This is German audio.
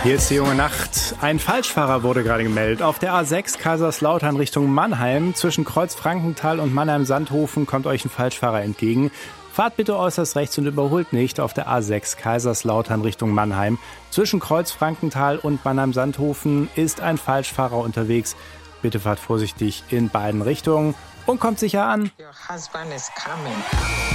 Hier ist die junge Nacht. Ein Falschfahrer wurde gerade gemeldet. Auf der A6 Kaiserslautern Richtung Mannheim. Zwischen Kreuz Frankenthal und Mannheim-Sandhofen kommt euch ein Falschfahrer entgegen. Fahrt bitte äußerst rechts und überholt nicht auf der A6 Kaiserslautern Richtung Mannheim. Zwischen Kreuz Frankenthal und Mannheim-Sandhofen ist ein Falschfahrer unterwegs. Bitte fahrt vorsichtig in beiden Richtungen und kommt sicher an. Your husband is coming.